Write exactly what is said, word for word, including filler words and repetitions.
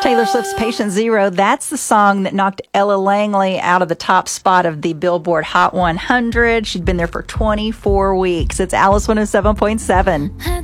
Taylor Swift's Patient Zero. That's the song that knocked Ella Langley out of the top spot of the Billboard Hot one hundred. She'd been there for twenty-four weeks. It's Alice one oh seven point seven.